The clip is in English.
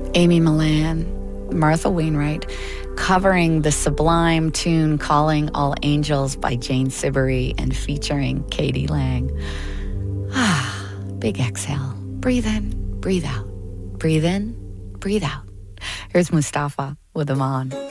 Amy Millan, Martha Wainwright, covering the sublime tune Calling All Angels by Jane Siberry and featuring Katie Lang. Big exhale. Breathe in, breathe out. Breathe in, breathe out. Here's Mustafa with Aman.